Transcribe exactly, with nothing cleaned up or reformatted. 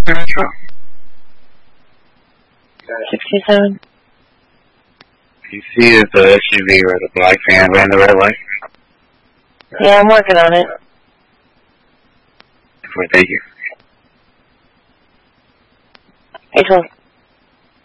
sixty-seven. You see if the S U V or the black van ran the red light? Yeah, I'm working on it. Thank you. Hey, twelve.